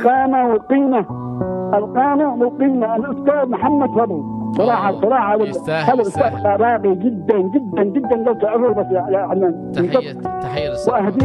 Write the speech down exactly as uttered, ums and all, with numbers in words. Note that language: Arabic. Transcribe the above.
قامة وقيمة، القامة والقيمة الأستاذ محمد فضل صراحة صراحة هذا الأستاذ راقي جدا جدا جدا لو تعرفه بس يا عدنان. تحية تحية للأستاذ.